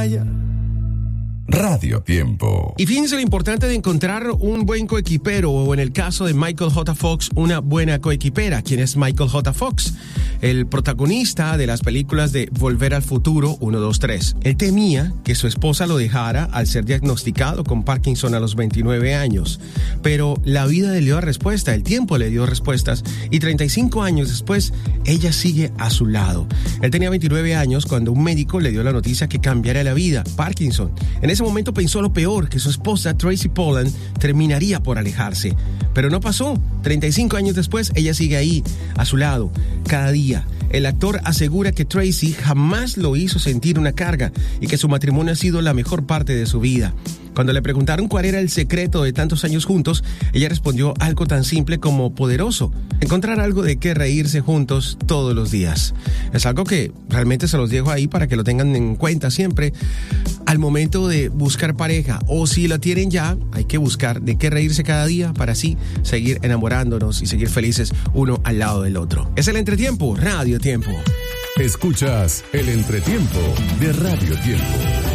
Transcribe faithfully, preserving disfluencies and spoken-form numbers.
playa. Radio Tiempo. Y fíjense lo importante de encontrar un buen coequipero, o en el caso de Michael J. Fox, una buena coequipera. ¿Quién es Michael J. Fox? El protagonista de las películas de Volver al Futuro uno, dos, tres. Él temía que su esposa lo dejara al ser diagnosticado con Parkinson a los veintinueve años. Pero la vida le dio respuesta, el tiempo le dio respuestas, y treinta y cinco años después, ella sigue a su lado. Él tenía veintinueve años cuando un médico le dio la noticia que cambiaría la vida, Parkinson. En ese momento pensó lo peor, que su esposa Tracy Pollan terminaría por alejarse. Pero no pasó. treinta y cinco años después, ella sigue ahí, a su lado, cada día. El actor asegura que Tracy jamás lo hizo sentir una carga y que su matrimonio ha sido la mejor parte de su vida. Cuando le preguntaron cuál era el secreto de tantos años juntos, ella respondió algo tan simple como poderoso: encontrar algo de qué reírse juntos todos los días. Es algo que realmente se los dejo ahí para que lo tengan en cuenta siempre al momento de buscar pareja, o si la tienen ya, hay que buscar de qué reírse cada día para así seguir enamorándonos y seguir felices uno al lado del otro. Es el Entretiempo, Radio Tiempo. Escuchas el Entretiempo de Radio Tiempo.